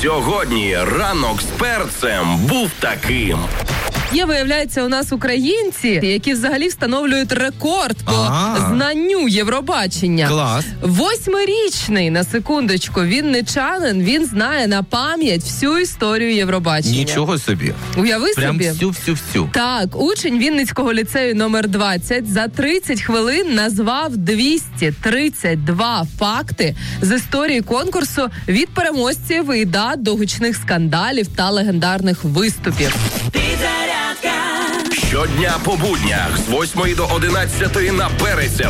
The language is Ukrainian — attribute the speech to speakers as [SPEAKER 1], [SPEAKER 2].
[SPEAKER 1] Сьогодні ранок з перцем був таким.
[SPEAKER 2] Є, виявляється, у нас українці, які взагалі встановлюють рекорд по знанню Євробачення.
[SPEAKER 3] Клас.
[SPEAKER 2] 8-річний, на секундочку, вінничанин, він знає на пам'ять всю історію Євробачення.
[SPEAKER 3] Нічого собі.
[SPEAKER 2] Уяви
[SPEAKER 3] Прям
[SPEAKER 2] собі.
[SPEAKER 3] всю.
[SPEAKER 2] Так, учень Вінницького ліцею номер 20 за 30 хвилин назвав 232 факти з історії конкурсу від переможців і дат до гучних скандалів та легендарних виступів.
[SPEAKER 1] Щодня по буднях з 8 до 11 на Перця.